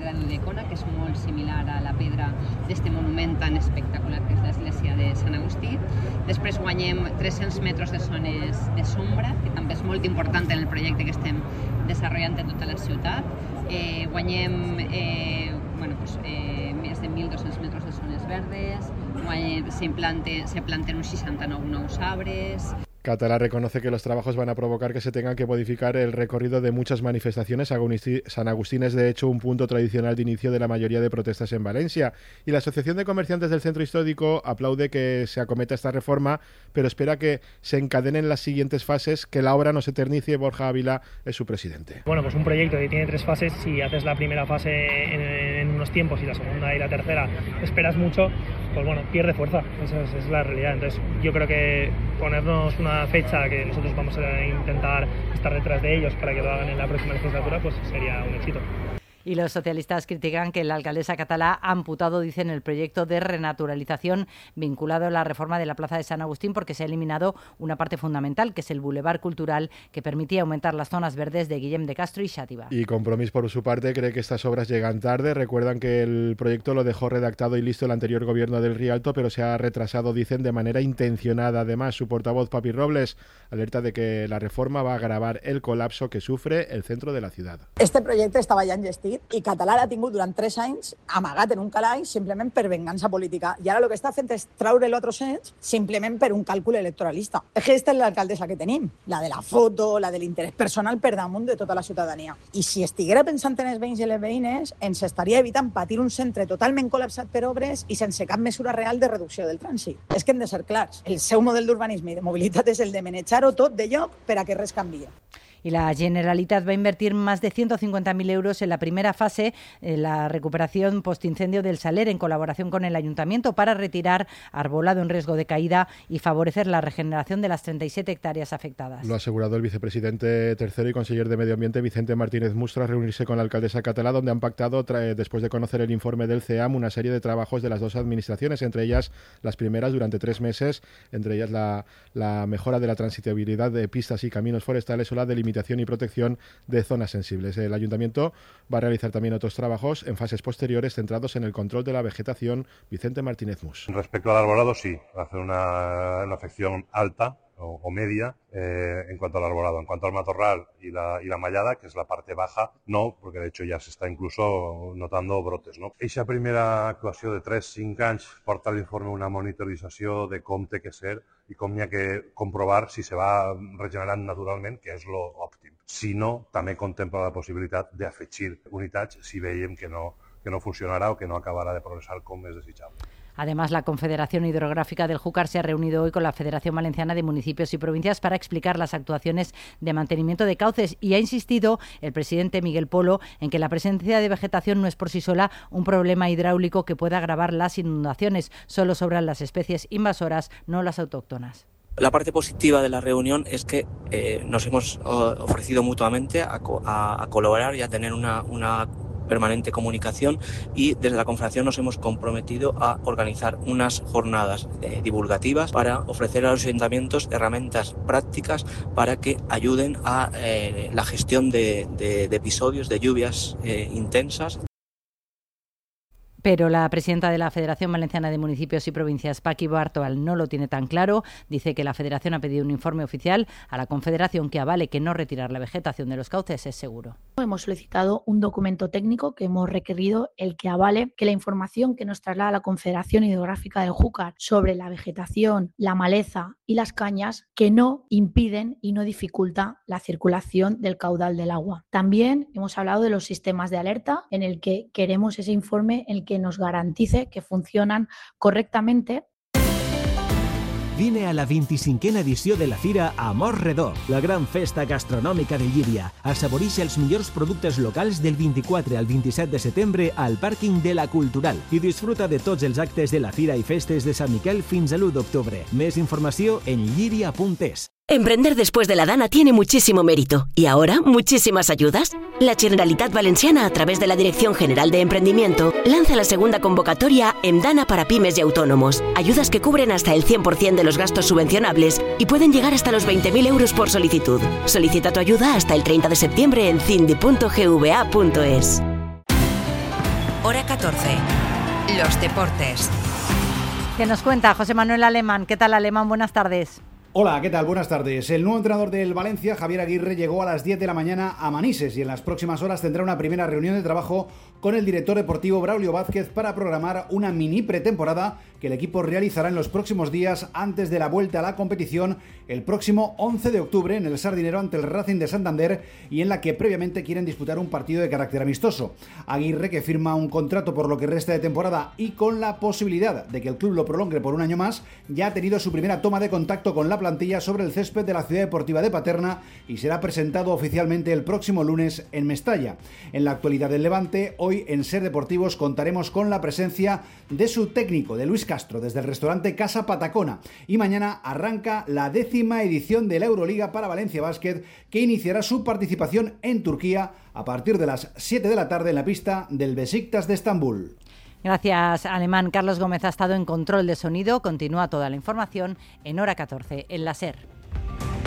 pedra dodecona, que és molt similar a la pedra d'este monument tan espectacular que és l'església de Sant Agustí. Després guanyem 300 metres de zones de sombra, que també és molt important en el projecte que estem desenvolupant en tota la ciutat. Guanyem més de 1.200 metres de zones verdes, se planten uns 69 nous arbres. Catalá reconoce que los trabajos van a provocar que se tengan que modificar el recorrido de muchas manifestaciones. San Agustín es, de hecho, un punto tradicional de inicio de la mayoría de protestas en Valencia. Y la Asociación de Comerciantes del Centro Histórico aplaude que se acometa esta reforma, pero espera que se encadenen las siguientes fases, que la obra no se eternice. Borja Ávila es su presidente. Bueno, pues un proyecto que tiene 3 fases. Si haces la primera fase en unos tiempos y la segunda y la tercera esperas mucho, pues bueno, pierde fuerza. Esa es la realidad. Entonces yo creo que ponernos una fecha que nosotros vamos a intentar estar detrás de ellos para que lo hagan en la próxima legislatura, pues sería un éxito. Y los socialistas critican que la alcaldesa catalá ha amputado, dicen, el proyecto de renaturalización vinculado a la reforma de la plaza de San Agustín, porque se ha eliminado una parte fundamental, que es el bulevar cultural, que permitía aumentar las zonas verdes de Guillem de Castro y Xàtiva. Y Compromís, por su parte, cree que estas obras llegan tarde. Recuerdan que el proyecto lo dejó redactado y listo el anterior gobierno del Rialto, pero se ha retrasado, dicen, de manera intencionada. Además, su portavoz, Papi Robles, alerta de que la reforma va a agravar el colapso que sufre el centro de la ciudad. Este projecte estava ja enllestit i Català l'ha tingut durant 3 anys amagat en un calaix simplement per vengança política. I ara el que està fent és treure-lo a trossets simplement per un càlcul electoralista. És que aquesta és l'alcaldessa que tenim, la de la foto, la de l'interès personal per damunt de tota la ciutadania. I si estiguera pensant en els veïns i les veïnes, ens estaria evitant patir un centre totalment col·lapsat per obres i sense cap mesura real de reducció del trànsit. És que hem de ser clars. El seu model d'urbanisme i de mobilitat és el de manejar-ho tot de lloc per a que res canvia. Y la Generalitat va a invertir más de 150.000 euros en la primera fase, en la recuperación postincendio del Saler, en colaboración con el Ayuntamiento, para retirar arbolado en riesgo de caída y favorecer la regeneración de las 37 hectáreas afectadas. Lo ha asegurado el vicepresidente tercero y conseller de Medio Ambiente, Vicente Martínez Mus, tras reunirse con la alcaldesa catalá, donde han pactado, después de conocer el informe del CEAM, una serie de trabajos de las dos administraciones, entre ellas las primeras durante 3 meses, entre ellas la mejora de la transitabilidad de pistas y caminos forestales o la delimitación y protección de zonas sensibles. El Ayuntamiento va a realizar también otros trabajos en fases posteriores centrados en el control de la vegetación. Vicente Martínez Mus. Respecto al arbolado, sí, va a hacer una afección alta o media en cuanto al arbolado. En cuanto al matorral y la mallada, que es la parte baja, no, porque de hecho ja s'està incluso notando brotes. No? Eixa primera actuació de 3-5 anys porta a l'informe una monitorització de com té que ser i com n'hi ha que comprovar si se va regenerant naturalment, que és lo òptim. Si no, també contempla la possibilitat d'afegir unitats si veiem que no funcionarà o que no acabarà de progresar com és desitjable. Además, la Confederación Hidrográfica del Júcar se ha reunido hoy con la Federación Valenciana de Municipios y Provincias para explicar las actuaciones de mantenimiento de cauces, y ha insistido el presidente Miguel Polo en que la presencia de vegetación no es por sí sola un problema hidráulico que pueda agravar las inundaciones. Solo sobran las especies invasoras, no las autóctonas. La parte positiva de la reunión es que nos hemos ofrecido mutuamente a colaborar y a tener una permanente comunicación, y desde la Confederación nos hemos comprometido a organizar unas jornadas divulgativas para ofrecer a los ayuntamientos herramientas prácticas para que ayuden a la gestión de episodios de lluvias intensas. Pero la presidenta de la Federación Valenciana de Municipios y Provincias, Paqui Bartoal, no lo tiene tan claro. Dice que la Federación ha pedido un informe oficial a la Confederación que avale que no retirar la vegetación de los cauces es seguro. Hemos solicitado un documento técnico que hemos requerido, el que avale que la información que nos traslada la Confederación Hidrográfica del Júcar sobre la vegetación, la maleza y las cañas, que no impiden y no dificulta la circulación del caudal del agua. También hemos hablado de los sistemas de alerta, en el que queremos ese informe en el que nos garantice que funcionan correctamente. Vine a la 25a edició de la Fira Amor Redó, la gran festa gastronòmica de Llíria. Assaborisca els millors productes locals del 24 al 27 de setembre al pàrquing de la Cultural i disfruta de tots els actes de la Fira i festes de Sant Miquel fins a l'1 d'octubre. Més informació en lliria.es. Emprender después de la Dana tiene muchísimo mérito. ¿Y ahora muchísimas ayudas? La Generalitat Valenciana, a través de la Dirección General de Emprendimiento, lanza la segunda convocatoria en Dana para pymes y autónomos. Ayudas que cubren hasta el 100% de los gastos subvencionables y pueden llegar hasta los 20.000 euros por solicitud. Solicita tu ayuda hasta el 30 de septiembre en cindi.gva.es. Hora 14. Los deportes. ¿Qué nos cuenta José Manuel Alemán? ¿Qué tal, Alemán? Buenas tardes. Hola, ¿qué tal? Buenas tardes. El nuevo entrenador del Valencia, Javier Aguirre, llegó a las 10 de la mañana a Manises y en las próximas horas tendrá una primera reunión de trabajo con el director deportivo Braulio Vázquez para programar una mini pretemporada que el equipo realizará en los próximos días antes de la vuelta a la competición el próximo 11 de octubre en el Sardinero ante el Racing de Santander y en la que previamente quieren disputar un partido de carácter amistoso. Aguirre, que firma un contrato por lo que resta de temporada y con la posibilidad de que el club lo prolongue por un año más, ya ha tenido su primera toma de contacto con la plantilla sobre el césped de la Ciudad Deportiva de Paterna y será presentado oficialmente el próximo lunes en Mestalla. En la actualidad del Levante, hoy en Ser Deportivos contaremos con la presencia de su técnico, de Luis Castro, desde el restaurante Casa Patacona, y mañana arranca la 10ª edición de la Euroliga para Valencia Basket, que iniciará su participación en Turquía a partir de las 7 de la tarde en la pista del Besiktas de Estambul. Gracias, Alemán. Carlos Gómez ha estado en control de sonido. Continúa toda la información en Hora 14, en la SER.